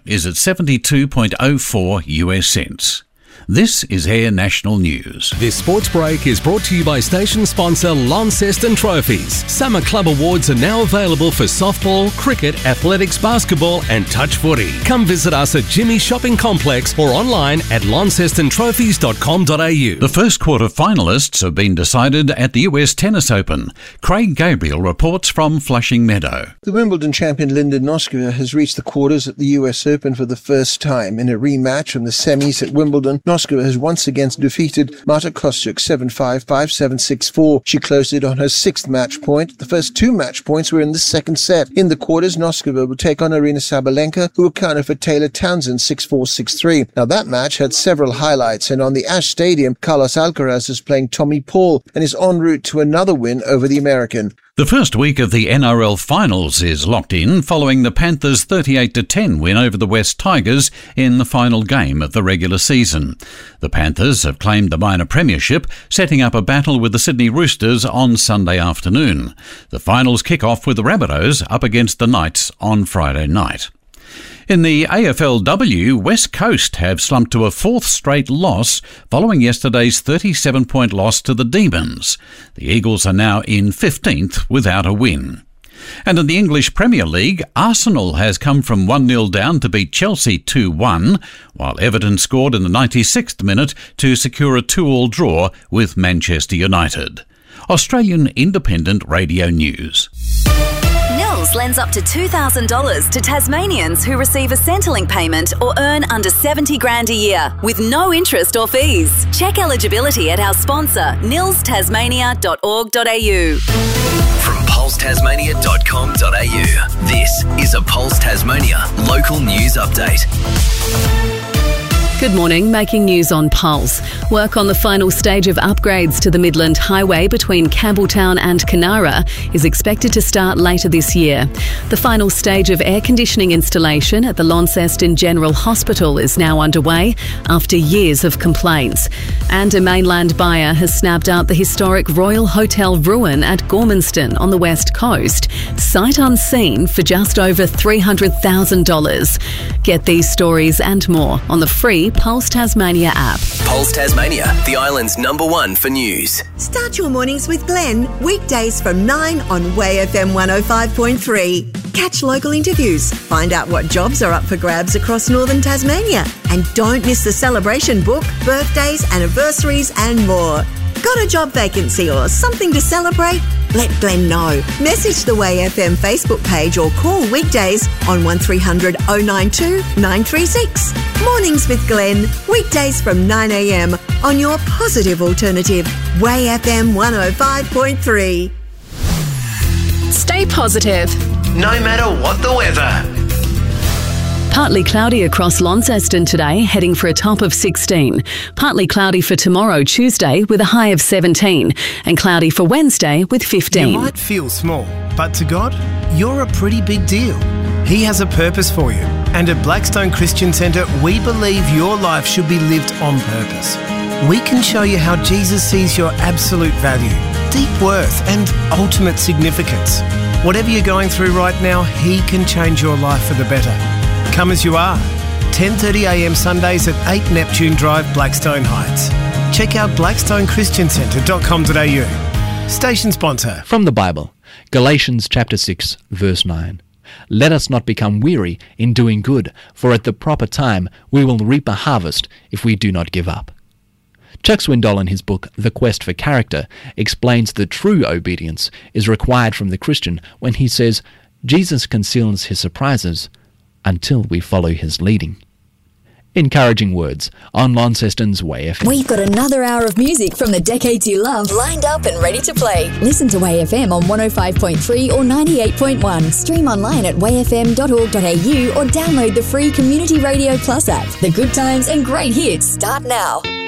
is at 72.04 US cents. This is Air National News. This sports break is brought to you by station sponsor Launceston Trophies. Summer club awards are now available for softball, cricket, athletics, basketball and touch footy. Come visit us at Jimmy's Shopping Complex or online at launcestonTrophies.com.au. The first quarter finalists have been decided at the US Tennis Open. Craig Gabriel reports from Flushing Meadow. The Wimbledon champion Linda Noskova has reached the quarters at the US Open for the first time. In a rematch from the semis at Wimbledon, Noskova has once again defeated Marta Kostyuk 7-5, 5-7, 6-4. She closed it on her sixth match point. The first two match points were in the second set. In the quarters, Noskova will take on Arina Sabalenka, who will counter for Taylor Townsend 6-4, 6-3. Now that match had several highlights, and on the Ash Stadium, Carlos Alcaraz is playing Tommy Paul and is en route to another win over the American. The first week of the NRL Finals is locked in following the Panthers' 38-10 win over the West Tigers in the final game of the regular season. The Panthers have claimed the minor premiership, setting up a battle with the Sydney Roosters on Sunday afternoon. The finals kick off with the Rabbitohs up against the Knights on Friday night. In the AFLW, West Coast have slumped to a fourth straight loss following yesterday's 37-point loss to the Demons. The Eagles are now in 15th without a win. And in the English Premier League, Arsenal has come from 1-0 down to beat Chelsea 2-1, while Everton scored in the 96th minute to secure a 2-2 draw with Manchester United. Australian Independent Radio News. Nils lends up to $2,000 to Tasmanians who receive a Centrelink payment or earn under $70,000 a year with no interest or fees. Check eligibility at our sponsor, nilstasmania.org.au. From pulsetasmania.com.au, this is a Pulse Tasmania local news update. Good morning, making news on Pulse. Work on the final stage of upgrades to the Midland Highway between Campbelltown and Kanara is expected to start later this year. The final stage of air conditioning installation at the Launceston General Hospital is now underway after years of complaints. And a mainland buyer has snapped up the historic Royal Hotel ruin at Gormanston on the west coast, sight unseen for just over $300,000. Get these stories and more on the free Pulse Tasmania app. Pulse Tasmania, the island's #1 for news. Start your mornings with Glenn, weekdays from 9 on Way FM 105.3. Catch local interviews, find out what jobs are up for grabs across northern Tasmania, and don't miss the celebration book, birthdays, anniversaries and more. Got a job vacancy or something to celebrate? Let Glenn know. Message the Way FM Facebook page or call weekdays on 1300 092 936. Mornings with Glenn, weekdays from 9 a.m. on your positive alternative, Way FM 105.3. Stay positive, No matter what the weather. Partly cloudy across Launceston today, heading for a top of 16. Partly cloudy for tomorrow, Tuesday, with a high of 17. And cloudy for Wednesday with 15. You might feel small, but to God, you're a pretty big deal. He has a purpose for you. And at Blackstone Christian Centre, we believe your life should be lived on purpose. We can show you how Jesus sees your absolute value, deep worth and ultimate significance. Whatever you're going through right now, He can change your life for the better. Come as you are. 10:30 a.m. Sundays at 8 Neptune Drive, Blackstone Heights. Check out blackstonechristiancenter.com.au. Station sponsor. From the Bible, Galatians chapter 6, verse 9. Let us not become weary in doing good, for at the proper time we will reap a harvest if we do not give up. Chuck Swindoll, in his book The Quest for Character, explains that true obedience is required from the Christian when he says, Jesus conceals his surprises until we follow his leading. Encouraging words on Launceston's Way FM. We've got another hour of music from the decades you love lined up and ready to play. Listen to Way FM on 105.3 or 98.1. Stream online at wayfm.org.au or download the free Community Radio Plus app. The good times and great hits start now.